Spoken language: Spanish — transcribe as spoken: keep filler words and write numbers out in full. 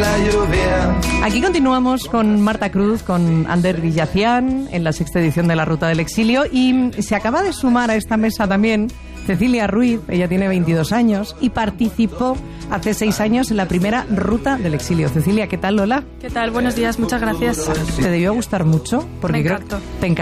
la lluvia. Aquí continuamos con Marta Cruz, con Ander Villacián, en la sexta edición de la Ruta del Exilio, y se acaba de sumar a esta mesa también Cecilia Ruiz. Ella tiene veintidós años y participó hace seis años en la primera Ruta del Exilio. Cecilia, ¿qué tal, Lola? ¿Qué tal? Buenos días, muchas gracias. ¿Te debió gustar mucho? Porque Me creo encantó. te